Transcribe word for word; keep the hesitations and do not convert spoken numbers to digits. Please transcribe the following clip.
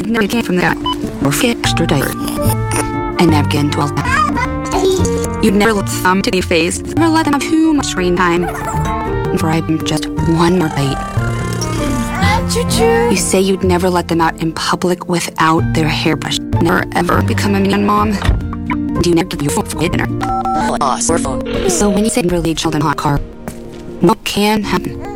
you'd never get from that. Or fit extra diaper. A napkin to all that. You'd never let them to their face. Never let them have too much screen time. And bribe them just one more bite. You say you'd never let them out in public without their hairbrush. Never ever become a mean mom. Do you never give your phone for dinner? So when you say really chilled in a hot car, what can happen?